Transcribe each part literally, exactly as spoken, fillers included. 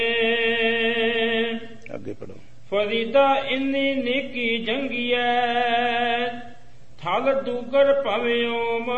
ਅੱਗੇ ਪੜੋ। ਫਰੀਦਾ ਇੰਨੀ ਨੇਕੀ ਜੰਗੀਐ ਥਲ ਦੂਗਰ ਭਵੇਂ ਓਮ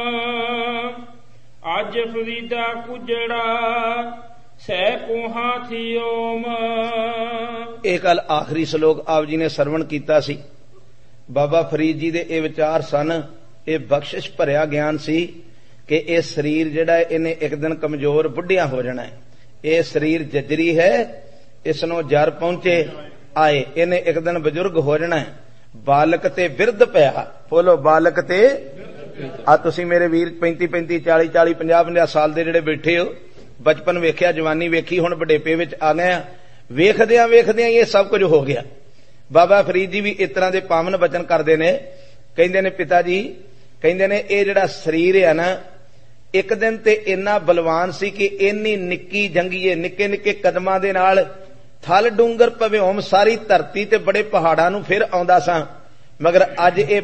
ਅੱਜ ਫਰੀਦਾ ਕੁਜੜਾ ਸਹਿ ਕੋਹਾਂ ਥੀ ਓਮ। ਇਹ ਕੱਲ ਆਖਰੀ ਸ਼ਲੋਕ ਆਪ ਜੀ ਨੇ ਸਰਵਣ ਕੀਤਾ ਸੀ। ਬਾਬਾ ਫਰੀਦ ਜੀ ਦੇ ਇਹ ਵਿਚਾਰ ਸਨ। ਇਹ ਬਖਸ਼ਿਸ਼ ਭਰਿਆ ਗਿਆਨ ਸੀ ਕਿ ਇਹ ਸਰੀਰ ਜਿਹੜਾ ਇਹਨੇ ਇੱਕ ਦਿਨ ਕਮਜ਼ੋਰ ਬੁੱਢਿਆ ਹੋ ਜਾਣਾ ਹੈ। ਇਹ ਸਰੀਰ ਜਜਰੀ ਹੈ, ਇਸ ਨੂੰ ਜਰ ਪਹੁੰਚੇ ਆਏ, ਇਹਨੇ ਇੱਕ ਦਿਨ ਬਜ਼ੁਰਗ ਹੋ ਜਾਣਾ ਹੈ। ਬਾਲਕ ਤੇ ਬਿਰਧ ਪਿਆ, ਬੋਲੋ ਬਾਲਕ ਤੇ। ਆ ਤੁਸੀਂ ਮੇਰੇ ਵੀਰ ਪੈਂਤੀ ਪੈਂਤੀ ਚਾਲੀ ਚਾਲੀ ਪੰਜਾਹ ਪੰਜਾਹ ਸਾਲ ਦੇ ਜਿਹੜੇ ਬੈਠੇ ਹੋ, ਬਚਪਨ ਵੇਖਿਆ, ਜਵਾਨੀ ਵੇਖੀ, ਹੁਣ ਵਡੇਪੇ ਵਿੱਚ ਆ ਗਏ ਆ। ਵੇਖਦਿਆਂ ਵੇਖਦਿਆਂ ਇਹ ਸਭ ਕੁਝ ਹੋ ਗਿਆ। ਬਾਬਾ ਫਰੀਦ ਜੀ ਵੀ ਇਸ ਤਰ੍ਹਾਂ ਦੇ ਪਾਵਨ ਬਚਨ ਕਰਦੇ ਨੇ। ਕਹਿੰਦੇ ਨੇ ਪਿਤਾ ਜੀ, ਕਹਿੰਦੇ ਨੇ ਇਹ ਜਿਹੜਾ ਸਰੀਰ ਹੈ ਨਾ, ਇੱਕ ਦਿਨ ਤੇ ਇੰਨਾ ਬਲਵਾਨ ਸੀ ਕਿ ਇੰਨੀ ਨਿੱਕੀ ਜੰਗੀਏ ਨਿੱਕੇ ਨਿੱਕੇ ਕਦਮਾਂ ਦੇ ਨਾਲ ਥਲ ਡੂੰਗਰ ਭਵਿਓਮ ਸਾਰੀ ਧਰਤੀ ਤੇ ਬੜੇ ਪਹਾੜਾਂ ਨੂੰ ਫਿਰ ਆਉਂਦਾ ਸਾਂ। ਮਗਰ ਅੱਜ ਇਹ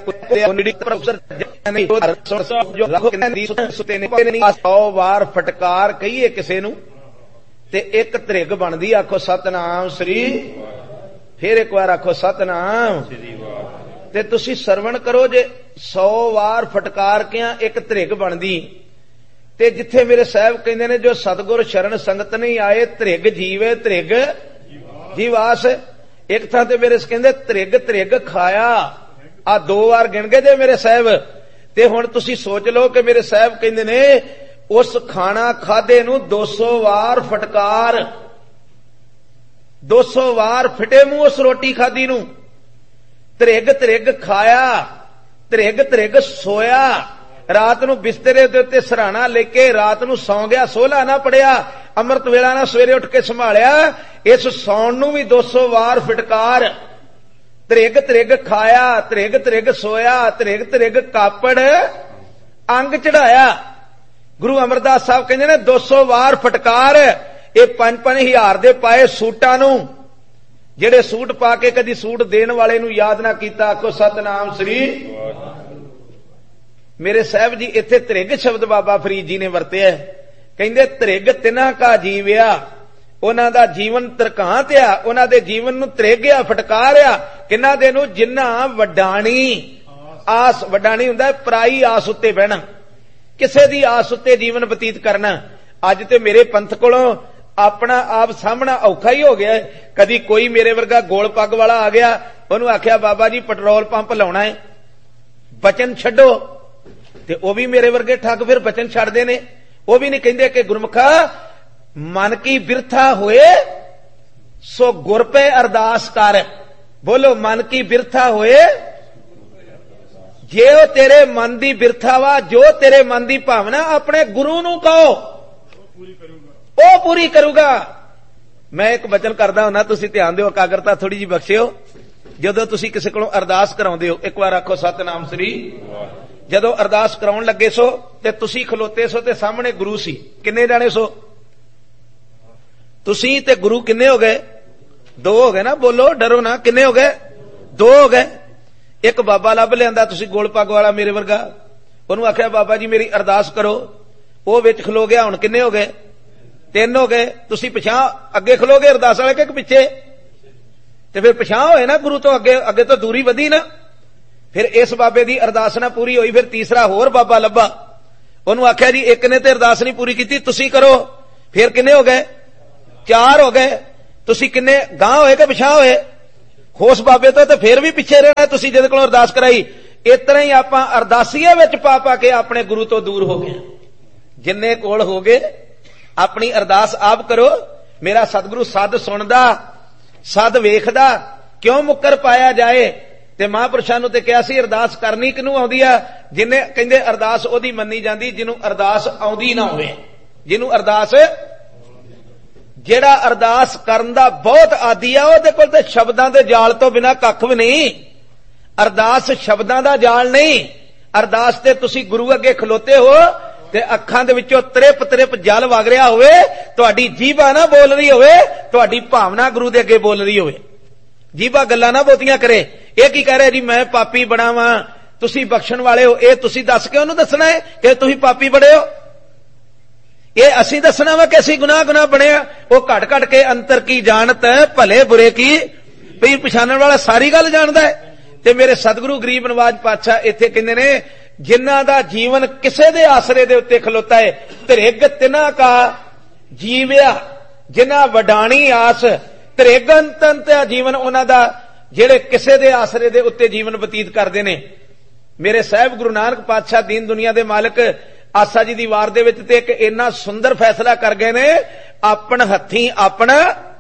ਸੌ ਵਾਰ ਫਟਕਾਰ ਕਹੀਏ ਕਿਸੇ ਨੂੰ ਤੇ ਇੱਕ ਧ੍ਰਿਗ ਬਣਦੀ। ਆਖੋ ਸਤਨਾਮ ਸ੍ਰੀ, ਫਿਰ ਇੱਕ ਵਾਰ ਆਖੋ ਸਤਨਾਮ। ਤੇ ਤੁਸੀਂ ਸਰਵਣ ਕਰੋ, ਜੇ ਸੌ ਵਾਰ ਫਟਕਾਰ ਕਿਆ ਇੱਕ ਧ੍ਰਿਗ ਬਣਦੀ। ਤੇ ਜਿੱਥੇ ਮੇਰੇ ਸਾਹਿਬ ਕਹਿੰਦੇ ਨੇ ਜੋ ਸਤਿਗੁਰ ਸ਼ਰਨ ਸੰਗਤ ਨਹੀਂ ਆਏ ਧ੍ਰਿਗ ਜੀਵੇ ਧ੍ਰਿਗ ਜੀਵਾਸ। ਇੱਕ ਥਾਂ ਤੇ ਮੇਰੇ ਕਹਿੰਦੇ ਧ੍ਰਿਗ ਧ੍ਰਿਗ ਖਾਇਆ, ਆ ਦੋ ਵਾਰ ਗਿਣ ਗਏ ਜੇ ਮੇਰੇ ਸਾਹਿਬ। ਤੇ ਹੁਣ ਤੁਸੀਂ ਸੋਚ ਲਓ ਕਿ ਮੇਰੇ ਸਾਹਿਬ ਕਹਿੰਦੇ ਨੇ ਉਸ ਖਾਣਾ ਖਾਦੇ ਨੂੰ ਦੋ ਸੌ ਵਾਰ ਫਟਕਾਰ, ਦੋ ਸੌ ਵਾਰ ਫਿਟੇ ਮੂੰਹ ਉਸ ਰੋਟੀ ਖਾਦੀ ਨੂੰ। ਧ੍ਰਿਗ ਧ੍ਰਿਗ ਖਾਇਆ, ਧ੍ਰਿਗ ਧ੍ਰਿਗ ਸੋਇਆ। ਰਾਤ ਨੂੰ ਬਿਸਤਰੇ ਦੇ ਉੱਤੇ ਸਰਾਣਾ ਲੈ ਕੇ ਰਾਤ ਨੂੰ ਸੌਂ ਗਿਆ, ਸੋਹਲਾ ਨਾ ਪੜਿਆ, ਅੰਮ੍ਰਿਤ ਵੇਲਾ ਨਾ ਸਵੇਰੇ ਉੱਠ ਕੇ ਸੰਭਾਲਿਆ। ਇਸ ਸੌਣ ਨੂੰ ਵੀ ਦੋ ਸੌ ਵਾਰ ਫਟਕਾਰ। ਧ੍ਰਿਗ ਧ੍ਰਿਗ ਖਾਇਆ, ਧ੍ਰਿਗ ਧ੍ਰਿਗ ਸੋਇਆ, ਧ੍ਰਿਗ ਧ੍ਰਿਗ ਕਾਪੜ ਅੰਗ ਚੜਾਇਆ। ਗੁਰੂ ਅਮਰਦਾਸ ਸਾਹਿਬ ਕਹਿੰਦੇ ਨੇ ਦੋ ਸੌ ਵਾਰ ਫਟਕਾਰ। ਇਹ ਪੰਜ ਪੰਜ ਹਜ਼ਾਰ ਦੇ ਪਾਏ ਸੂਟਾਂ ਨੂੰ, ਜਿਹੜੇ ਸੂਟ ਪਾ ਕੇ ਕਦੀ ਸੂਟ ਦੇਣ ਵਾਲੇ ਨੂੰ ਯਾਦ ਨਾ ਕੀਤਾ, ਆਖੋ ਸਤਨਾਮ ਸ੍ਰੀ। ਮੇਰੇ ਸਾਹਿਬ ਜੀ ਇੱਥੇ ਧ੍ਰਿਗ ਸ਼ਬਦ ਬਾਬਾ ਫਰੀਦ ਜੀ ਨੇ ਵਰਤਿਆ। ਕਹਿੰਦੇ ਧ੍ਰਿਗ ਤਿਨਾ ਕਾ ਜੀਵਿਆ, ਉਹਨਾਂ ਦਾ ਜੀਵਨ ਤਰਕਾਂਤ ਆ, ਉਹਨਾਂ ਦੇ ਜੀਵਨ ਨੂੰ ਧ੍ਰਿਗਿਆ ਫਟਕਾਰਿਆ। ਕਿੰਨਾ ਦੇ ਨੂੰ? ਜਿੰਨਾ ਵਡਾਣੀ ਆਸ, ਵਡਾਣੀ ਹੁੰਦਾ ਪਰਾਈ ਆਸ ਉੱਤੇ ਬਹਿਣਾ, ਕਿਸੇ ਦੀ ਆਸ ਉੱਤੇ ਜੀਵਨ ਬਤੀਤ ਕਰਨਾ। ਅੱਜ ਤੇ ਮੇਰੇ ਪੰਥ ਕੋਲੋਂ ਆਪਣਾ ਆਪ ਸਾਹਮਣਾ ਔਖਾ ਹੀ ਹੋ ਗਿਆ। ਕਦੀ ਕੋਈ ਮੇਰੇ ਵਰਗਾ ਗੋਲ ਪੱਗ ਵਾਲਾ ਆ ਗਿਆ, ਉਹਨੂੰ ਆਖਿਆ ਬਾਬਾ ਜੀ ਪੈਟਰੋਲ ਪੰਪ ਲਾਉਣਾ ਹੈ, ਬਚਨ ਛੱਡੋ, ਤੇ ਉਹ ਵੀ ਮੇਰੇ ਵਰਗੇ ਠੱਗ ਫਿਰ ਬਚਨ ਛੱਡਦੇ ਨੇ। ਉਹ ਵੀ ਨਹੀਂ ਕਹਿੰਦੇ ਕਿ ਗੁਰਮੁਖਾ ਮਨ ਕੀ ਬਿਰਥਾ ਹੋਏ ਸੋ ਗੁਰ ਪੈ ਅਰਦਾਸ ਕਰ। ਬੋਲੋ ਮਨ ਕੀ ਬਿਰਥਾ ਹੋਏ, ਜੇ ਉਹ ਤੇਰੇ ਮਨ ਦੀ ਬਿਰਥਾ ਵਾ, ਜੋ ਤੇਰੇ ਮਨ ਦੀ ਭਾਵਨਾ ਆਪਣੇ ਗੁਰੂ ਨੂੰ ਕਹੋ, ਉਹ ਪੂਰੀ ਕਰੂਗਾ। ਮੈਂ ਇੱਕ ਬਚਨ ਕਰਦਾ ਹੁੰਦਾ, ਤੁਸੀਂ ਧਿਆਨ ਦਿਓ, ਇਕਾਗਰਤਾ ਥੋੜੀ ਜਿਹੀ ਬਖਸ਼ਿਓ। ਜਦੋਂ ਤੁਸੀਂ ਕਿਸੇ ਕੋਲੋਂ ਅਰਦਾਸ ਕਰਾਉਂਦੇ ਹੋ, ਇੱਕ ਵਾਰ ਆਖੋ ਸਤਨਾਮ ਸ੍ਰੀ। ਜਦੋਂ ਅਰਦਾਸ ਕਰਾਉਣ ਲੱਗੇ ਸੋ ਤੇ ਤੁਸੀਂ ਖਲੋਤੇ ਸੋ ਤੇ ਸਾਹਮਣੇ ਗੁਰੂ ਸੀ, ਕਿੰਨੇ ਜਾਣੇ ਸੋ? ਤੁਸੀਂ ਤੇ ਗੁਰੂ ਕਿੰਨੇ ਹੋ ਗਏ? ਦੋ ਹੋ ਗਏ ਨਾ, ਬੋਲੋ ਡਰੋ ਨਾ, ਕਿੰਨੇ ਹੋ ਗਏ? ਦੋ ਹੋ ਗਏ। ਇੱਕ ਬਾਬਾ ਲੱਭ ਲਿਆਂਦਾ ਤੁਸੀਂ ਗੋਲ ਪੱਗ ਵਾਲਾ ਮੇਰੇ ਵਰਗਾ, ਉਹਨੂੰ ਆਖਿਆ ਬਾਬਾ ਜੀ ਮੇਰੀ ਅਰਦਾਸ ਕਰੋ, ਉਹ ਵਿੱਚ ਖਲੋ ਗਿਆ। ਹੁਣ ਕਿੰਨੇ ਹੋ ਗਏ? ਤਿੰਨ ਹੋ ਗਏ। ਤੁਸੀਂ ਪਿਛਾਂ ਅੱਗੇ ਖਲੋਗੇ ਅਰਦਾਸ ਵਾਲੇ ਕਿ ਪਿੱਛੇ? ਤੇ ਫਿਰ ਪਿਛਾਂ ਹੋਏ ਨਾ ਗੁਰੂ ਤੋਂ, ਅੱਗੇ ਅੱਗੇ ਤੋਂ ਦੂਰੀ ਵਧੀ ਨਾ। ਫਿਰ ਇਸ ਬਾਬੇ ਦੀ ਅਰਦਾਸ ਨਾ ਪੂਰੀ ਹੋਈ, ਫਿਰ ਤੀਸਰਾ ਹੋਰ ਬਾਬਾ ਲੱਭਾ, ਉਹਨੂੰ ਆਖਿਆ ਜੀ ਇੱਕ ਨੇ ਤੇ ਅਰਦਾਸ ਨਹੀਂ ਪੂਰੀ ਕੀਤੀ, ਤੁਸੀਂ ਕਰੋ। ਫਿਰ ਕਿੰਨੇ ਹੋ ਗਏ? ਚਾਰ ਹੋ ਗਏ। ਤੁਸੀਂ ਕਿੰਨੇ ਗਾਂ ਹੋਏ ਕਿ ਪਿਛਾਂ ਹੋਏ? ਉਸ ਬਾਬੇ ਤੋਂ ਤੇ ਫਿਰ ਵੀ ਪਿੱਛੇ ਰਹਿਣਾ ਤੁਸੀਂ ਜਿਹਦੇ ਕੋਲੋਂ ਅਰਦਾਸ ਕਰਾਈ। ਇਸ ਤਰ੍ਹਾਂ ਹੀ ਆਪਾਂ ਅਰਦਾਸੀਏ ਵਿੱਚ ਪਾ ਪਾ ਕੇ ਆਪਣੇ ਗੁਰੂ ਤੋਂ ਦੂਰ ਹੋ ਗਏ। ਜਿੰਨੇ ਕੋਲ ਹੋ ਗਏ ਆਪਣੀ ਅਰਦਾਸ ਆਪ ਕਰੋ। ਮੇਰਾ ਸਤਿਗੁਰੂ ਸਦ ਸੁਣਦਾ, ਸਦ ਵੇਖਦਾ, ਕਿਉਂ ਮੁੱਕਰ ਪਾਇਆ ਜਾਏ। ਤੇ ਮਹਾਂਪੁਰਸ਼ਾਂ ਨੂੰ ਤੇ ਕਿਹਾ ਸੀ ਅਰਦਾਸ ਕਰਨੀ ਕਿਹਨੂੰ ਆਉਂਦੀ ਆ? ਜਿਹਨੇ, ਕਹਿੰਦੇ ਅਰਦਾਸ ਉਹਦੀ ਮੰਨੀ ਜਾਂਦੀ ਜਿਹਨੂੰ ਅਰਦਾਸ ਆਉਂਦੀ ਨਾ ਹੋਵੇ। ਜਿਹਨੂੰ ਅਰਦਾਸ, ਜਿਹੜਾ ਅਰਦਾਸ ਕਰਨ ਦਾ ਬਹੁਤ ਆਦੀ ਆ, ਉਹਦੇ ਕੋਲ ਤੇ ਸ਼ਬਦਾਂ ਦੇ ਜਾਲ ਤੋਂ ਬਿਨਾਂ ਕੱਖ ਵੀ ਨਹੀਂ। ਅਰਦਾਸ ਸ਼ਬਦਾਂ ਦਾ ਜਾਲ ਨਹੀਂ। ਅਰਦਾਸ ਤੇ ਤੁਸੀਂ ਗੁਰੂ ਅੱਗੇ ਖਲੋਤੇ ਹੋ ਤੇ ਅੱਖਾਂ ਦੇ ਵਿੱਚੋਂ ਤ੍ਰਿਪ ਤ੍ਰਿਪ ਜਲ ਵਗ ਰਿਹਾ ਹੋਵੇ, ਤੁਹਾਡੀ ਜੀਭਾ ਨਾ ਬੋਲ ਰਹੀ ਹੋਵੇ, ਤੁਹਾਡੀ ਭਾਵਨਾ ਗੁਰੂ ਦੇ ਅੱਗੇ ਬੋਲ ਰਹੀ ਹੋਵੇ। ਜੀਭਾ ਗੱਲਾਂ ਨਾ ਬਹੁਤੀਆਂ ਕਰੇ। ਇਹ ਕੀ ਕਹਿ ਰਿਹਾ ਜੀ ਮੈਂ ਪਾਪੀ ਬਣਾ ਵਾਂ, ਤੁਸੀਂ ਬਖਸ਼ਣ ਵਾਲੇ ਹੋ। ਇਹ ਤੁਸੀਂ ਦੱਸ ਕੇ ਉਹਨੂੰ ਦੱਸਣਾ ਹੈ ਕਿ ਤੁਸੀਂ ਪਾਪੀ ਬੜੇ ਹੋ। ਇਹ ਅਸੀਂ ਦੱਸਣਾ ਵਾ ਕਿ ਅਸੀਂ ਗੁਨਾਹ ਗੁਨਾਹ ਬਣਿਆ। ਉਹ ਘਟ ਘਟ ਕੇ ਅੰਤਰ ਕੀ ਜਾਣਤ ਭਲੇ ਬੁਰੇ ਕੀ ਪਈ ਪਛਾਣਨ ਵਾਲਾ ਸਾਰੀ ਗੱਲ ਜਾਣਦਾ ਹੈ। ਤੇ ਮੇਰੇ ਸਤਿਗੁਰੂ ਗਰੀਬ ਨਵਾਜ ਪਾਤਸ਼ਾਹ ਇੱਥੇ ਕਹਿੰਦੇ ਨੇ, ਜਿਨ੍ਹਾਂ ਦਾ ਜੀਵਨ ਕਿਸੇ ਦੇ ਆਸਰੇ ਦੇ ਉੱਤੇ ਖਲੋਤਾ ਹੈ, ਧ੍ਰਿਗ ਤਿਨਾ ਕਾ ਜੀਵਿਆ ਜਿਨ੍ਹਾਂ ਵਡਾਣੀ ਆਸ। ਧ੍ਰਿਗੰਤਨ ਤੇ ਜੀਵਨ ਉਹਨਾਂ ਦਾ ਜਿਹੜੇ ਕਿਸੇ ਦੇ ਆਸਰੇ ਦੇ ਉੱਤੇ ਜੀਵਨ ਬਤੀਤ ਕਰਦੇ ਨੇ। ਮੇਰੇ ਸਾਹਿਬ ਗੁਰੂ ਨਾਨਕ ਪਾਤਸ਼ਾਹ ਦੀਨ ਦੁਨੀਆ ਦੇ ਮਾਲਕ ਆਸਾ ਜੀ ਦੀ ਵਾਰ ਦੇ ਵਿੱਚ ਤੇ ਇੱਕ ਇੰਨਾ ਸੁੰਦਰ ਫੈਸਲਾ ਕਰ ਗਏ ਨੇ, ਆਪਣ ਹੱਥੀਂ ਆਪਣਾ,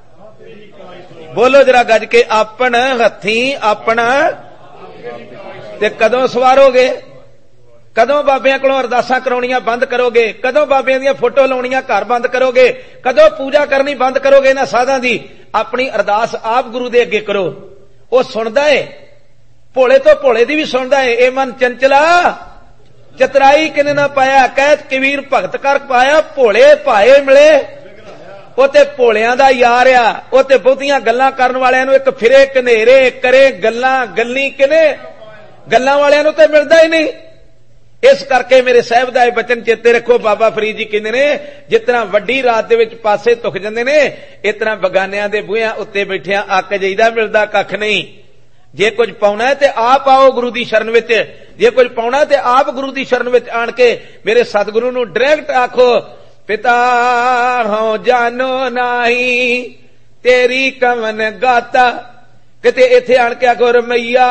ਬੋਲੋ ਜਰਾ ਗੱਜ ਕੇ, ਆਪਣ ਹੱਥੀਂ ਆਪਣਾ। ਤੇ ਕਦੋਂ ਸਵਾਰੋਗੇ? ਕਦੋਂ ਬਾਬਿਆਂ ਕੋਲੋਂ ਅਰਦਾਸਾਂ ਕਰਾਉਣੀਆਂ ਬੰਦ ਕਰੋਗੇ? ਕਦੋਂ ਬਾਬਿਆਂ ਦੀਆਂ ਫੋਟੋ ਲਾਉਣੀਆਂ ਘਰ ਬੰਦ ਕਰੋਗੇ? ਕਦੋਂ ਪੂਜਾ ਕਰਨੀ ਬੰਦ ਕਰੋਗੇ ਇਹਨਾਂ ਸਾਧਾਂ ਦੀ? ਆਪਣੀ ਅਰਦਾਸ ਆਪ ਗੁਰੂ ਦੇ ਅੱਗੇ ਕਰੋ, ਉਹ ਸੁਣਦਾ ਏ। ਭੋਲੇ ਤੋਂ ਭੋਲੇ ਦੀ ਵੀ ਸੁਣਦਾ ਏ। ਇਹ ਮਨ ਚੰਚਲਾ ਚਤਰਾਈ ਕਿਨੇ ਨਾ ਪਾਇਆ, ਕਹਿਤ ਕਬੀਰ ਭਗਤ ਕਰ ਪਾਇਆ। ਭੋਲੇ ਭਾਏ ਮਿਲੇ, ਉਹ ਤੇ ਭੋਲਿਆਂ ਦਾ ਯਾਰ ਆ। ਉਹ ਤੇ ਬਹੁਤੀਆਂ ਗੱਲਾਂ ਕਰਨ ਵਾਲਿਆਂ ਨੂੰ ਇੱਕ ਫਿਰੇ ਘਨੇਰੇ ਕਰੇ ਗੱਲਾਂ, ਗੱਲੀ ਕਿਨੇ ਗੱਲਾਂ ਵਾਲਿਆਂ ਨੂੰ ਤੇ ਮਿਲਦਾ ਹੀ ਨਹੀਂ। ਇਸ ਕਰਕੇ ਮੇਰੇ ਸਾਹਿਬ ਦਾ ਇਹ ਬਚਨ ਚੇਤੇ ਰੱਖੋ। ਬਾਬਾ ਫਰੀਦ ਜੀ ਕਹਿੰਦੇ ਨੇ, ਜਿਸ ਤਰ੍ਹਾਂ ਵੱਡੀ ਰਾਤ ਦੇ ਵਿੱਚ ਪਾਸੇ ਧੁਖ ਜਾਂਦੇ ਨੇ, ਇਸ ਤਰ੍ਹਾਂ ਬਗਾਨਿਆਂ ਦੇ ਬੂਹਿਆਂ ਉੱਤੇ ਬੈਠਿਆਂ ਅੱਕ ਜਾਈਦਾ, ਮਿਲਦਾ ਕੱਖ ਨਹੀਂ। ਜੇ ਕੁਝ ਪਾਉਣਾ ਹੈ ਤੇ ਆਪ ਆਓ ਗੁਰੂ ਦੀ ਸ਼ਰਨ ਵਿੱਚ। ਜੇ ਕੁਝ ਪਾਉਣਾ ਤੇ ਆਪ ਗੁਰੂ ਦੀ ਸ਼ਰਨ ਵਿੱਚ ਆਣ ਕੇ ਮੇਰੇ ਸਤਿਗੁਰੂ ਨੂੰ ਡਾਇਰੈਕਟ ਆਖੋ, ਪਿਤਾ ਹੋ ਜਾਨੋ ਨਾਹੀ ਤੇਰੀ ਕਵਨ ਗਾਤਾ। ਕਿਤੇ ਇੱਥੇ ਆਣ ਕੇ ਆਖੋ, ਰਮਈਆ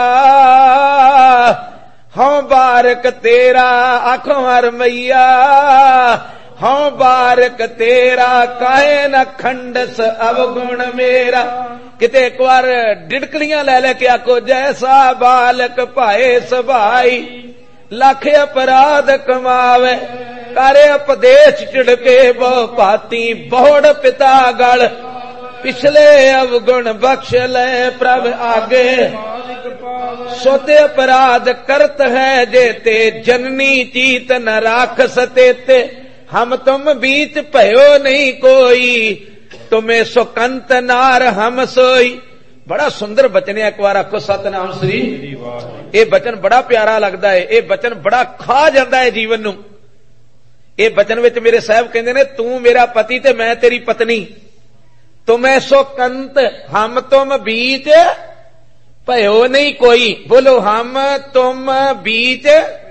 ਹਉ ਬਾਰਕ ਤੇਰਾ, ਆਖੋ ਰਮਈਆ ਹਉ ਬਾਰਕ ਤੇਰਾ, ਕਾਹੇ ਨਾ ਖੰਡਸ ਅਵਗੁਣ ਮੇਰਾ। ਕਿਤੇ ਇੱਕ ਵਾਰ ਡਿੜਕਲੀਆਂ ਲੈ ਲੈ ਕੇ ਆਖੋ, ਜੈਸਾ ਬਾਲਕ ਭਾਏ ਸਭਾਈ ਲੱਖ ਅਪਰਾਧ ਕਮਾਵੇ, ਕਰੇ ਉਪਦੇਸ਼ ਝਿੜਕੇ ਬਹੁ ਭਾਤੀ, ਬਹੁੜ ਪਿਤਾ ਗਲ ਪਿਛਲੇ ਅਵਗੁਣ ਬਖਸ਼ ਲੈ ਪ੍ਰਭ ਆਗੇ। ਸੋਤੇ ਅਪਰਾਧ ਕਰਤ ਹੈ ਜੇਤੇ, ਜਨਨੀ ਚੀਤ ਨ ਰਾਖ ਸਤੇ ਤੇ। ਹਮ ਤੁਮ बीच ਭਇਓ ਨਹੀਂ ਕੋਈ, ਤੁਮੇ ਸੁਕੰਤ ਨਾਰ ਹਮ ਸੋਈ। ਬੜਾ ਸੁੰਦਰ ਬਚਨ ਹੈ। ਇੱਕ ਵਾਰ ਆਖੋ ਸਤਨਾਮ ਸ੍ਰੀ। ਇਹ ਬਚਨ ਬੜਾ ਪਿਆਰਾ ਲੱਗਦਾ ਹੈ। ਇਹ ਬਚਨ ਬੜਾ ਖਾ ਜਾਂਦਾ ਹੈ ਜੀਵਨ ਨੂੰ। ਇਹ ਬਚਨ ਵਿੱਚ ਮੇਰੇ ਸਾਹਿਬ ਕਹਿੰਦੇ ਨੇ, ਤੂੰ ਮੇਰਾ ਪਤੀ ਤੇ ਮੈਂ ਤੇਰੀ ਪਤਨੀ। ਤੁਮੇ ਸੁਕੰਤ, ਹਮ ਤੁਮ बीच ਭਇਓ ਨਹੀਂ ਕੋਈ। ਬੋਲੋ, ਹਮ ਤੁਮ बीच।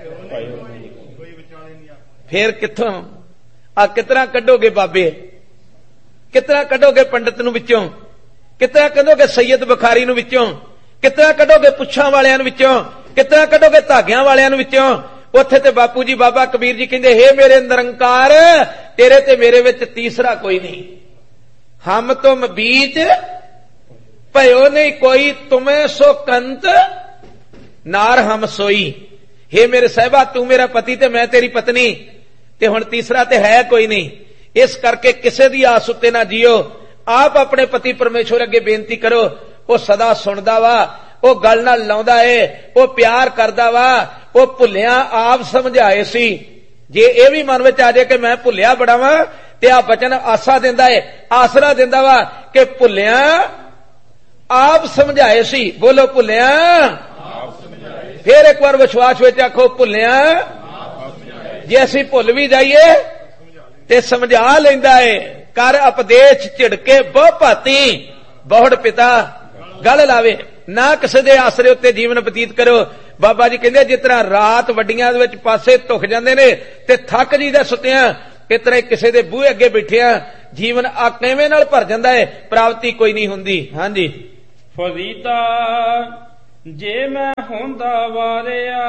ਫੇਰ ਕਿੱਥੋਂ ਆ ਕਿਤਨਾ ਕੱਢੋਗੇ ਬਾਬੇ? ਕਿਤਨਾ ਕੱਢੋਗੇ ਪੰਡਤ ਨੂੰ ਵਿੱਚੋਂ? ਕਿਤਨਾ ਕੱਢੋਗੇ ਸੈयद ਬੁਖਾਰੀ ਨੂੰ ਵਿੱਚੋਂ? ਕਿਤਨਾ ਕੱਢੋਗੇ ਪੁੱਛਾਂ ਵਾਲਿਆਂ ਨੂੰ ਵਿੱਚੋਂ? ਕਿਤਨਾ ਕੱਢੋਗੇ ਧਾਗਿਆਂ ਵਾਲਿਆਂ ਨੂੰ ਵਿੱਚੋਂ? ਉੱਥੇ ਤੇ ਬਾਪੂ ਜੀ ਬਾਬਾ ਕਬੀਰ ਜੀ ਕਹਿੰਦੇ, ਹੇ ਮੇਰੇ ਨਿਰੰਕਾਰ, ਤੇਰੇ ਤੇ ਮੇਰੇ ਵਿੱਚ ਤੀਸਰਾ ਕੋਈ ਨਹੀਂ। ਹਮ ਤੁਮ बीच ਭਇਓ ਨਹੀਂ ਕੋਈ, ਤੁਮੇ ਸੋ ਕੰਤ ਨਾਰ ਹਮ ਸੋਈ। ਹੇ ਮੇਰੇ ਸਾਹਿਬਾ, ਤੂੰ ਮੇਰਾ ਪਤੀ ਤੇ ਮੈਂ ਤੇਰੀ ਪਤਨੀ, ਤੇ ਹੁਣ ਤੀਸਰਾ ਤੇ ਹੈ ਕੋਈ ਨਹੀਂ। ਇਸ ਕਰਕੇ ਕਿਸੇ ਦੀ ਆਸ ਉੱਤੇ ਨਾ ਜੀਓ। ਆਪ ਆਪਣੇ ਪਤੀ ਪਰਮੇਸ਼ਵਰ ਅੱਗੇ ਬੇਨਤੀ ਕਰੋ। ਉਹ ਸਦਾ ਸੁਣਦਾ ਵਾ, ਉਹ ਗੱਲ ਨਾਲ ਲਾਉਂਦਾ ਏ, ਉਹ ਪਿਆਰ ਕਰਦਾ ਵਾ। ਉਹ ਭੁੱਲਿਆ ਆਪ ਸਮਝਾਏ ਸੀ। ਜੇ ਇਹ ਵੀ ਮਨ ਵਿੱਚ ਆ ਜਾਏ ਕਿ ਮੈਂ ਭੁੱਲਿਆ ਬੜਾ ਵਾਂ, ਤੇ ਆ ਬਚਨ ਆਸਾ ਦਿੰਦਾ ਏ, ਆਸਰਾ ਦਿੰਦਾ ਵਾ ਕਿ ਭੁੱਲਿਆ ਆਪ ਸਮਝਾਏ ਸੀ। ਬੋਲੋ, ਭੁੱਲਿਆ ਆਪ ਸਮਝਾਏ। ਫੇਰ ਇੱਕ ਵਾਰ ਵਿਸ਼ਵਾਸ ਵਿੱਚ ਆਖੋ, ਭੁੱਲਿਆ ਜੇ ਅਸੀਂ ਭੁੱਲ ਵੀ ਜਾਈਏ ਤੇ ਸਮਝਾ ਲੈਂਦਾ ਏ। ਕਰ ਉਪਦੇਸ਼ ਝਿੜਕੇ ਬਹੁ ਭਾਤੀ, ਬਹੁੜ ਪਿਤਾ ਗਲ ਲਾਵੇ। ਨਾ ਕਿਸੇ ਦੇ ਆਸਰੇ ਉੱਤੇ ਜੀਵਨ ਬਤੀਤ ਕਰੋ। ਬਾਬਾ ਜੀ ਕਹਿੰਦੇ, ਜਿਸ ਤਰ੍ਹਾਂ ਰਾਤ ਵੱਡੀਆਂ ਦੇ ਵਿੱਚ ਪਾਸੇ ਧੁਖ ਜਾਂਦੇ ਨੇ ਤੇ ਥੱਕ ਜੀਦਾ ਸੁੱਤਿਆਂ, ਇਸ ਤਰ੍ਹਾਂ ਕਿਸੇ ਦੇ ਬੂਹੇ ਅੱਗੇ ਬੈਠਿਆਂ ਜੀਵਨ ਆ ਕਿਵੇਂ ਨਾਲ ਭਰ ਜਾਂਦਾ ਹੈ, ਪ੍ਰਾਪਤੀ ਕੋਈ ਨਹੀਂ ਹੁੰਦੀ। ਹਾਂਜੀ, ਫਰੀਦਾ ਜੇ ਮੈਂ ਹੁੰਦਾ ਵਾਰਿਆ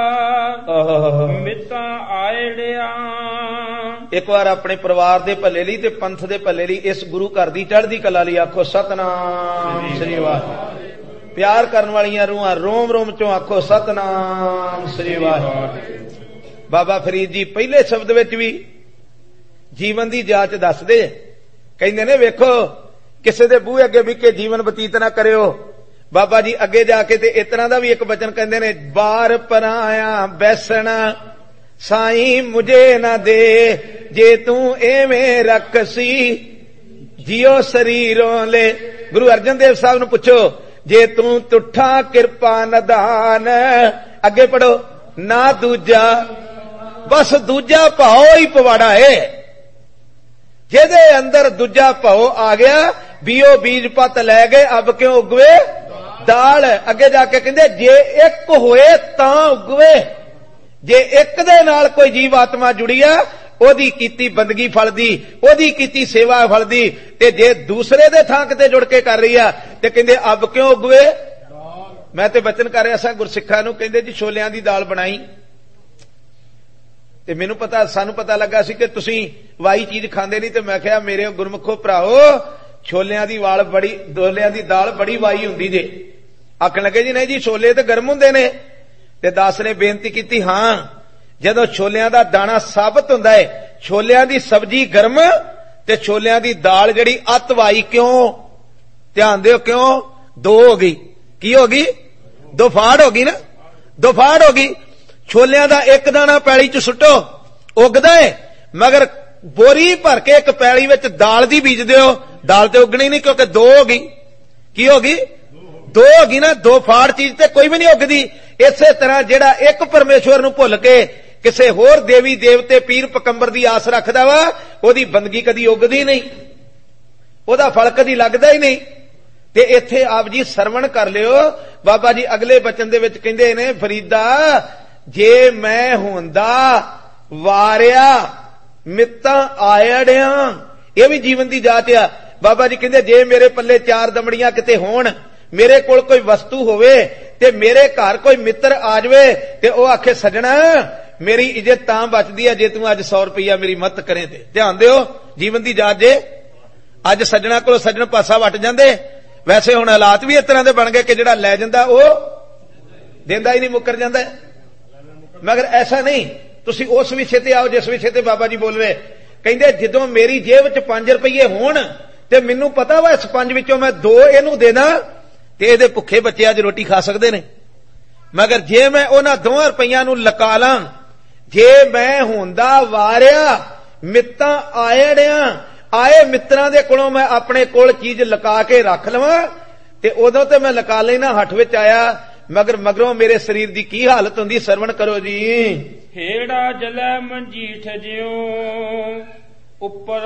ਮਿੱਤਾਂ ਆਇੜਿਆ। ਇੱਕ ਵਾਰ ਆਪਣੇ ਪਰਿਵਾਰ ਦੇ ਭਲੇ ਲਈ ਤੇ ਪੰਥ ਦੇ ਭਲੇ ਲਈ, ਇਸ ਗੁਰੂ ਘਰ ਦੀ ਚੜ੍ਹਦੀ ਕਲਾ ਲਈ ਆਖੋ ਸਤਨਾਮ ਸ੍ਰੀ ਵਾਹਿਗੁਰੂ। ਪਿਆਰ ਕਰਨ ਵਾਲੀਆਂ ਰੂਹਾਂ ਰੋਮ ਰੋਮ ਚੋਂ ਆਖੋ ਸਤਨਾਮ ਸ੍ਰੀ ਵਾਹਿਗੁਰੂ। ਬਾਬਾ ਫਰੀਦ ਜੀ ਪਹਿਲੇ ਸ਼ਬਦ ਵਿੱਚ ਵੀ ਜੀਵਨ ਦੀ ਜਾਂਚ ਦੱਸਦੇ, ਕਹਿੰਦੇ ਨੇ, ਵੇਖੋ ਕਿਸੇ ਦੇ ਬੂਹੇ ਅੱਗੇ ਵੀ ਕੇ ਜੀਵਨ ਬਤੀਤ ਨਾ ਕਰਿਓ। ਬਾਬਾ ਜੀ ਅੱਗੇ ਜਾ ਕੇ ਤੇ ਇਸ ਤਰ੍ਹਾਂ ਦਾ ਵੀ ਇੱਕ ਬਚਨ ਕਹਿੰਦੇ ਨੇ, ਬਾਰ ਪਰਾਇਆ ਬੈਸਣਾ ਸਾਈਂ ਮੁਝੇ ਨਾ ਦੇ, ਜੇ ਤੂੰ ਐਵੇਂ ਰੱਖਸੀ ਜਿਉ ਸਰੀਰੋਂ ਲੈ। ਗੁਰੂ ਅਰਜਨ ਦੇਵ ਸਾਹਿਬ ਨੂੰ ਪੁੱਛੋ, ਜੇ ਤੂੰ ਤੁਠਾ ਕਿਰਪਾ ਨਦਾਨ, ਅੱਗੇ ਪੜੋ, ਨਾ ਦੂਜਾ, ਬਸ ਦੂਜਾ ਭਾਓ ਹੀ ਪਵਾੜਾ ਏ। ਜਿਹਦੇ ਅੰਦਰ ਦੂਜਾ ਭਉ ਆ ਗਿਆ, ਬੀਓ ਬੀਜ ਪਤ ਲੈ ਗਏ, ਅਬ ਕਿਉਂ ਉਗਵੇ ਦਾਲ। ਅੱਗੇ ਜਾ ਕੇ ਕਹਿੰਦੇ ਜੇ ਇੱਕ ਹੋਏ ਤਾਂ ਉਗਵੇ। ਜੇ ਇੱਕ ਦੇ ਨਾਲ ਕੋਈ ਜੀਵ ਆਤਮਾ ਜੁੜੀ ਆ, ਉਹਦੀ ਕੀਤੀ ਬੰਦਗੀ ਫਲਦੀ, ਉਹਦੀ ਕੀਤੀ ਸੇਵਾ ਫਲਦੀ। ਤੇ ਜੇ ਦੂਸਰੇ ਦੇ ਥਾਂ ਕਿਤੇ ਜੁੜ ਕੇ ਕਰ ਰਹੀ ਆ ਤੇ ਕਹਿੰਦੇ ਅਬ ਕਿਉਂ ਉਗਵੇ। ਮੈਂ ਤੇ ਬਚਨ ਕਰ ਰਿਹਾ ਸਾਂ ਗੁਰਸਿੱਖਾਂ ਨੂੰ, ਕਹਿੰਦੇ ਜੀ ਛੋਲਿਆਂ ਦੀ ਦਾਲ ਬਣਾਈ, ਤੇ ਮੈਨੂੰ ਪਤਾ, ਸਾਨੂੰ ਪਤਾ ਲੱਗਾ ਸੀ ਕਿ ਤੁਸੀਂ ਵਾਈ ਚੀਜ਼ ਖਾਂਦੇ ਨਹੀਂ। ਤੇ ਮੈਂ ਕਿਹਾ ਮੇਰੇ ਗੁਰਮੁਖੋ ਭਰਾਓ, ਛੋਲਿਆਂ ਦੀ ਵਾਲ ਬੜੀ ਛੋਲਿਆਂ ਦੀ ਦਾਲ ਬੜੀ ਵਾਈ ਹੁੰਦੀ ਜੇ। ਆਖਣ ਲੱਗੇ ਜੀ ਨਹੀਂ ਜੀ ਛੋਲੇ ਤੇ ਗਰਮ ਹੁੰਦੇ ਨੇ। ਤੇ ਦਾਸ ਨੇ ਬੇਨਤੀ ਕੀਤੀ, ਹਾਂ ਜਦੋਂ ਛੋਲਿਆਂ ਦਾ ਦਾਣਾ ਸਾਬਤ ਹੁੰਦਾ ਹੈ, ਛੋਲਿਆਂ ਦੀ ਸਬਜ਼ੀ ਗਰਮ ਤੇ ਛੋਲਿਆਂ ਦੀ ਦਾਲ ਜਿਹੜੀ ਅਤ ਵਾਈ ਕਿਉਂ? ਧਿਆਨ ਦਿਓ, ਕਿਉਂ? ਦੋ ਹੋ ਗਈ। ਕੀ ਹੋ ਗਈ? ਦੋ ਫਾੜ ਹੋ ਗਈ ਨਾ, ਦੋ ਫਾੜ ਹੋ ਗਈ। ਛੋਲਿਆਂ ਦਾ ਇੱਕ ਦਾਣਾ ਪੈਲੀ ਚ ਸੁੱਟੋ, ਉਗਦਾ ਏ, ਮਗਰ ਬੋਰੀ ਭਰ ਕੇ ਇੱਕ ਪੈਲੀ ਵਿੱਚ ਦਾਲ ਦੀ ਬੀਜ ਦਿਓ, ਦਾਲ ਤੇ ਉਗਣੀ ਨਹੀਂ, ਕਿਉਂਕਿ ਦੋ ਹੋ ਗਈ। ਕੀ ਹੋ ਗਈ? ਦੋ ਹੋ ਗਈ ਨਾ। ਦੋ ਫਾੜ ਚੀਜ਼ ਤੇ ਕੋਈ ਵੀ ਨਹੀਂ ਉਗਦੀ। ਇਸੇ ਤਰ੍ਹਾਂ ਜਿਹੜਾ ਇੱਕ ਪਰਮੇਸ਼ਵਰ ਨੂੰ ਭੁੱਲ ਕੇ ਕਿਸੇ ਹੋਰ ਦੇਵੀ ਦੇਵਤੇ ਪੀਰ ਪਕੰਬਰ ਦੀ ਆਸ ਰੱਖਦਾ ਵਾ, ਉਹਦੀ ਬੰਦਗੀ ਕਦੀ ਉਗਦੀ ਨਹੀਂ, ਉਹਦਾ ਫਲ ਕਦੀ ਲੱਗਦਾ ਹੀ ਨਹੀਂ। ਤੇ ਇੱਥੇ ਆਪ ਜੀ ਸਰਵਣ ਕਰ ਲਿਓ। ਬਾਬਾ ਜੀ ਅਗਲੇ ਬਚਨ ਦੇ ਵਿੱਚ ਕਹਿੰਦੇ ਨੇ, ਫਰੀਦਾ ਜੇ ਮੈਂ ਹੁੰਦਾ ਵਾਰਿਆ ਮਿੱਤਾਂ ਆਇੜਿਆਂ। ਇਹ ਵੀ ਜੀਵਨ ਦੀ ਜਾਚ ਆ। ਬਾਬਾ ਜੀ ਕਹਿੰਦੇ ਜੇ ਮੇਰੇ ਪੱਲੇ ਚਾਰ ਦਮੜੀਆਂ ਕਿਤੇ ਹੋਣ, ਮੇਰੇ ਕੋਲ ਕੋਈ ਵਸਤੂ ਹੋਵੇ ਤੇ ਮੇਰੇ ਘਰ ਕੋਈ ਮਿੱਤਰ ਆ ਜਾਵੇ ਤੇ ਉਹ ਆਖੇ ਸੱਜਣਾ ਮੇਰੀ ਇੱਜ਼ਤ ਤਾਂ ਬਚਦੀ ਆ ਜੇ ਤੂੰ ਅੱਜ ਸੌ ਰੁਪਈਆ ਮੇਰੀ ਮਦਦ ਕਰੇ। ਤੇ ਧਿਆਨ ਦਿਓ ਜੀਵਨ ਦੀ ਜਾਚ ਜੇ। ਅੱਜ ਸੱਜਣਾ ਕੋਲ ਸੱਜਣ ਪਾਸਾ ਵੱਟ ਜਾਂਦੇ। ਵੈਸੇ ਹੁਣ ਹਾਲਾਤ ਵੀ ਇਸ ਤਰ੍ਹਾਂ ਦੇ ਬਣ ਗਏ ਕਿ ਜਿਹੜਾ ਲੈ ਜਾਂਦਾ ਉਹ ਦਿੰਦਾ ਹੀ ਨਹੀਂ, ਮੁੱਕਰ ਜਾਂਦਾ। ਮਗਰ ਐਸਾ ਨਹੀਂ, ਤੁਸੀਂ ਉਸ ਵਿਸ਼ੇ ਤੇ ਆਓ ਜਿਸ ਵਿਸ਼ੇ ਤੇ ਬਾਬਾ ਜੀ ਬੋਲ ਰਹੇ। ਕਹਿੰਦੇ ਜਦੋਂ ਮੇਰੀ ਜੇਬ ਚ ਪੰਜ ਰੁਪਈਏ ਹੋਣ ਤੇ ਮੈਨੂੰ ਪਤਾ ਵਾ ਇਸ ਪੰਜ ਵਿੱਚੋਂ ਮੈਂ ਦੋ ਇਹਨੂੰ ਦੇਣਾ ਤੇ ਇਹਦੇ ਭੁੱਖੇ ਬੱਚੇ ਅੱਜ ਰੋਟੀ ਖਾ ਸਕਦੇ ਨੇ। ਮਗਰ ਜੇ ਮੈਂ ਉਹਨਾਂ ਦੋਹਾਂ ਰੁਪਈਆਂ ਨੂੰ ਲਕਾ ਲਾਂ, ਜੇ ਮੈਂ ਹੁੰਦਾ ਵਾਰਿਆ ਮਿੱਤਾਂ ਆਇੜਿਆਂ, ਆਏ ਮਿੱਤਰਾਂ ਦੇ ਕੋਲੋਂ ਮੈਂ ਆਪਣੇ ਕੋਲ ਚੀਜ਼ ਲਕਾ ਕੇ ਰੱਖ ਲਵਾਂ ਤੇ ਉਦੋਂ ਤੇ ਮੈਂ ਲਕਾ ਲੈਣਾ, ਹੱਠ ਵਿੱਚ ਆਇਆ, ਮਗਰ ਮਗਰੋਂ ਮੇਰੇ ਸਰੀਰ ਦੀ ਕੀ ਹਾਲਤ ਹੁੰਦੀ? ਸਰਵਣ ਕਰੋ ਜੀ। ਹੇੜਾ ਜਲੈ ਮੰਜੀਠ ਜਿਉ ਉੱਪਰ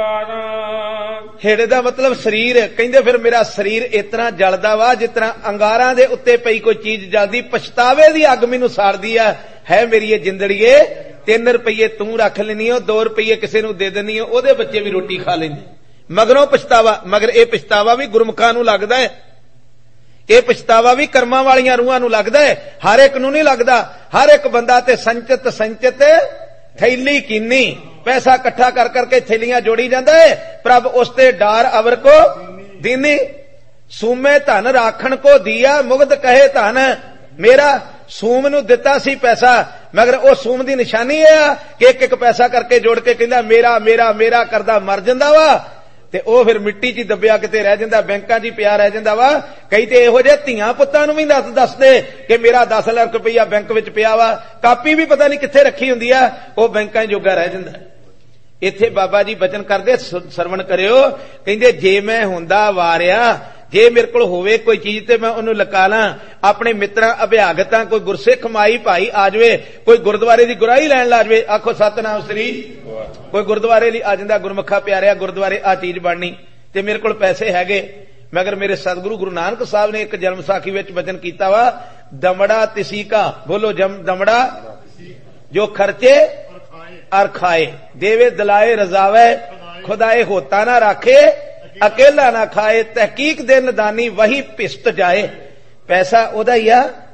ਅੰਗਾਰਾਂ। ਹੇੜੇ ਦਾ ਮਤਲਬ ਸਰੀਰ। ਕਹਿੰਦੇ ਫਿਰ ਮੇਰਾ ਸਰੀਰ ਇਸ ਤਰ੍ਹਾਂ ਜਲਦਾ ਵਾ ਜਿਸ ਤਰ੍ਹਾਂ ਅੰਗਾਰਾਂ ਦੇ ਉੱਤੇ ਪਈ ਕੋਈ ਚੀਜ਼ ਜਲਦੀ। ਪਛਤਾਵੇ ਦੀ ਅੱਗ ਮੈਨੂੰ ਸਾੜਦੀ ਆ। ਹੈ ਮੇਰੀ ਇਹ ਜਿੰਦੜੀਏ, ਤਿੰਨ ਰੁਪਈਏ ਤੂੰ ਰੱਖ ਲੈਣੀ ਹੋ, ਦੋ ਰੁਪਈਏ ਕਿਸੇ ਨੂੰ ਦੇ ਦੇਣੀ ਹੋ, ਉਹਦੇ ਬੱਚੇ ਵੀ ਰੋਟੀ ਖਾ ਲੈਂਦੇ। ਮਗਰੋਂ ਪਛਤਾਵਾ। ਮਗਰ ਇਹ ਪਛਤਾਵਾ ਵੀ ਗੁਰਮੁਖਾਂ ਨੂੰ ਲੱਗਦਾ ਹੈ। ਇਹ ਪਛਤਾਵਾ ਵੀ ਕਰਮਾਂ ਵਾਲੀਆਂ ਰੂਹਾਂ ਨੂੰ ਲੱਗਦਾ ਹੈ, ਹਰ ਇੱਕ ਨੂੰ ਨਹੀਂ ਲੱਗਦਾ। ਹਰ ਇੱਕ ਬੰਦਾ ਤੇ ਸੰਚਿਤ ਸੰਚਿਤ ਥੈਲੀ ਕੀਨੀ, ਪੈਸਾ ਇਕੱਠਾ ਕਰ ਕਰਕੇ ਥੈਲੀਆਂ ਜੋੜੀ ਜਾਂਦਾ ਹੈ। ਪ੍ਰਭ ਉਸ ਤੇ ਡਾਰ ਅਵਰ ਕੋ ਦੀਨੀ, ਸੂਮੇ ਧਨ ਰਾਖਣ ਕੋ ਦੀਆ, ਮੁਗਧ ਕਹੇ ਧਨ ਮੇਰਾ। ਸੂਮ ਨੂੰ ਦਿੱਤਾ ਸੀ ਪੈਸਾ, ਮਗਰ ਉਹ ਸੂਮ ਦੀ ਨਿਸ਼ਾਨੀ ਇਹ ਆ ਕਿ ਇੱਕ ਇੱਕ ਪੈਸਾ ਕਰਕੇ ਜੋੜ ਕੇ ਕਹਿੰਦਾ ਮੇਰਾ ਮੇਰਾ ਮੇਰਾ ਕਰਦਾ ਮਰ ਜਾਂਦਾ ਵਾ। ਤੇ ਉਹ ਫਿਰ ਮਿੱਟੀ 'ਚ ਦੱਬਿਆ ਕਿਤੇ ਰਹਿ ਜਾਂਦਾ, ਬੈਂਕਾਂ 'ਚ ਪਿਆ ਰਹਿ ਜਾਂਦਾ ਵਾ। ਕਈ ਤੇ ਇਹੋ ਜਿਹੇ ਧੀਆਂ ਪੁੱਤਾਂ ਨੂੰ ਵੀ ਦੱਸ ਦੱਸਦੇ ਕਿ ਮੇਰਾ ਦਸ ਲੱਖ ਰੁਪਈਆ ਬੈਂਕ ਵਿੱਚ ਪਿਆ ਵਾ, ਕਾਪੀ ਵੀ ਪਤਾ ਨਹੀਂ ਕਿੱਥੇ ਰੱਖੀ ਹੁੰਦੀ ਆ, ਉਹ ਬੈਂਕਾਂ ਜੋਗਾ ਰਹਿ ਜਾਂਦਾ। ਇੱਥੇ ਬਾਬਾ ਜੀ ਬਚਨ ਕਰਦੇ, ਸਰਵਣ ਕਰਿਓ। ਕਹਿੰਦੇ ਜੇ ਮੈਂ ਹੁੰਦਾ ਵਾਰਿਆ, ਜੇ ਮੇਰੇ ਕੋਲ ਹੋਵੇ ਕੋਈ ਚੀਜ਼ ਤੇ ਮੈਂ ਉਹਨੂੰ ਲਕਾ ਲਾਂ। ਆਪਣੇ ਮਿੱਤਰਾਂ ਅਭਿਆਗਤਾਂ, ਕੋਈ ਗੁਰਸਿੱਖ ਮਾਈ ਭਾਈ ਆ ਜਾਵੇ, ਕੋਈ ਗੁਰਦੁਆਰੇ ਦੀ ਗੁਰਾਈ ਲੈਣ ਲਾ ਜਾਵੇ, ਆਖੋ ਸਤਨਾਮ ਸ੍ਰੀ। ਕੋਈ ਗੁਰਦੁਆਰੇ ਲਈ ਆ ਜਾਂਦਾ, ਗੁਰਮੁਖਾ ਪਿਆਰਿਆ ਗੁਰਦੁਆਰੇ ਆ ਚੀਜ਼ ਬਣਨੀ ਤੇ ਮੇਰੇ ਕੋਲ ਪੈਸੇ ਹੈਗੇ। ਮਗਰ ਮੇਰੇ ਸਤਿਗੁਰੂ ਗੁਰੂ ਨਾਨਕ ਸਾਹਿਬ ਨੇ ਇੱਕ ਜਨਮ ਸਾਖੀ ਵਿੱਚ ਬਚਨ ਕੀਤਾ ਵਾ, ਦਮੜਾ ਤਿਸੀ ਕਾ, ਬੋਲੋ ਜਮ ਦਮੜਾ ਜੋ ਖਰਚੇ ਅਰ ਖਾਏ, ਦੇਵੇ ਦਿਲਾਏ ਰਜ਼ਾਵੇ, ਖੁਦਾਏ ਹੋਤਾ ਨਾ ਰਾਖੇ, ਅਕੇਲਾ ਨਾ ਖਾਏ, ਤਹਿਕੀਕ ਦੇ ਨਦਾਨੀ ਵਹੀ ਭਿਸਤ ਜਾਏ। ਪੈਸਾ ਉਹਦਾ ਹੀ ਆ